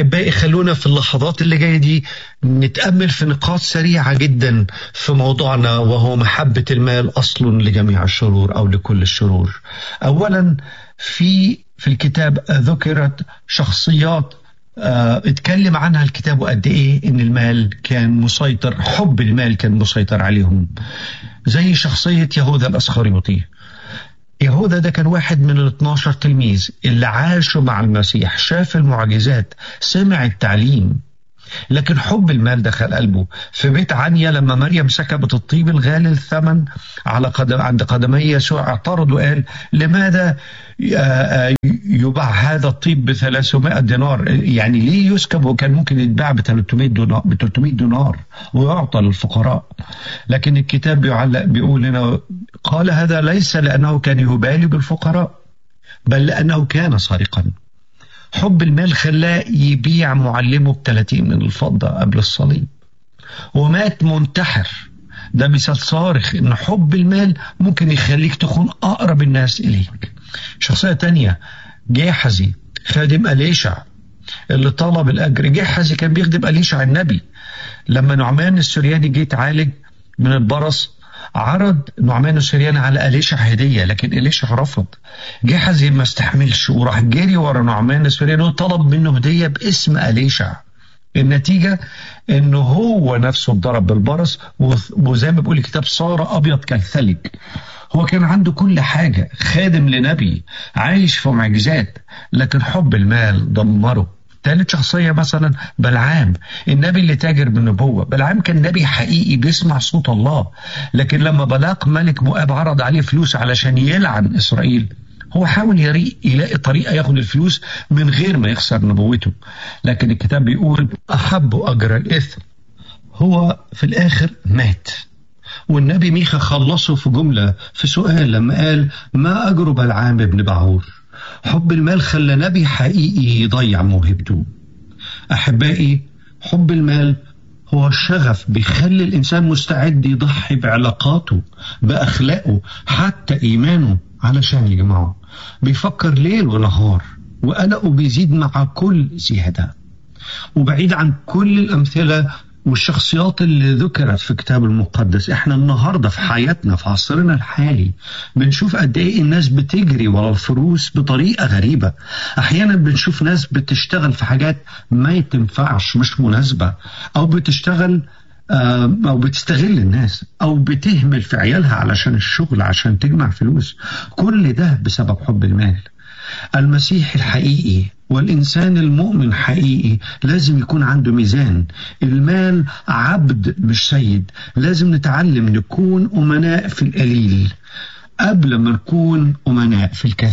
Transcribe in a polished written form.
أحبائي خلونا في اللحظات اللي جاية دي نتأمل في نقاط سريعة جدا في موضوعنا، وهو محبة المال أصل لجميع الشرور أو لكل الشرور. أولا في الكتاب ذكرت شخصيات اتكلم عنها الكتاب وقد ايه ان المال كان مسيطر، حب المال كان مسيطر عليهم، زي شخصية يهوذا الاسخريوطي. يهوذا ده كان واحد من 12 تلميذ اللي عاشوا مع المسيح، شاف المعجزات، سمع التعليم، لكن حب المال دخل قلبه. في بيت عنيا لما مريم سكبت الطيب الغالي الثمن عند قدمي يسوع، اعترض وقال لماذا يباع هذا الطيب ب300 دينار؟ يعني ليه يسكب وكان ممكن يتباع ب300 دينار ويعطى للفقراء؟ لكن الكتاب بيقول لنا قال هذا ليس لأنه كان يبالي بالفقراء، بل لأنه كان سارقا. حب المال خلاه يبيع معلمه ب30 من الفضة قبل الصليب، ومات منتحر. ده مثال صارخ ان حب المال ممكن يخليك تخون اقرب الناس اليك. شخصية تانية جيحزي خادم أليشع اللي طلب الأجر. جيحزي كان بيخدم أليشع النبي. لما نعمان السرياني جه يتعالج من البرص، عرض نعمان السرياني على أليشع هدية، لكن أليشع رفض. جيحزي ما استحملش وراح جري ورا نعمان السرياني وطلب منه هدية باسم أليشع. النتيجة انه هو نفسه اتضرب بالبرص، وزي ما بيقول الكتاب صار ابيض كالثلج. هو كان عنده كل حاجة، خادم لنبي، عايش في معجزات، لكن حب المال دمره. ثالث شخصية مثلا بلعام، النبي اللي تاجر بالنبوة. بلعام كان نبي حقيقي بيسمع صوت الله، لكن لما بلاق ملك مؤاب عرض عليه فلوس علشان يلعن إسرائيل، هو حاول يلاقي طريقة ياخد الفلوس من غير ما يخسر نبوته. لكن الكتاب بيقول أحب أجر الإثم. هو في الآخر مات، والنبي ميخا خلصه في جملة في سؤال لما قال ما أجر بلعام ابن بعور. حب المال خلى نبي حقيقي يضيع موهبته. أحبائي حب المال هو الشغف بيخلي الإنسان مستعد يضحي بعلاقاته، بأخلاقه، حتى إيمانه علشان يجمعه. بيفكر ليل ونهار، وقلقه بيزيد مع كل زيادة. وبعيد عن كل الأمثلة والشخصيات اللي ذكرت في الكتاب المقدس، احنا النهاردة في حياتنا في عصرنا الحالي بنشوف قد ايه الناس بتجري ورا الفلوس بطريقة غريبة. احيانا بنشوف ناس بتشتغل في حاجات ما تنفعش، مش مناسبة، او بتشتغل او بتستغل الناس، او بتهمل في عيالها علشان الشغل عشان تجمع فلوس. كل ده بسبب حب المال. المسيح الحقيقي والإنسان المؤمن حقيقي لازم يكون عنده ميزان. المال عبد مش سيد. لازم نتعلم نكون أمناء في القليل قبل ما نكون أمناء في الكثير.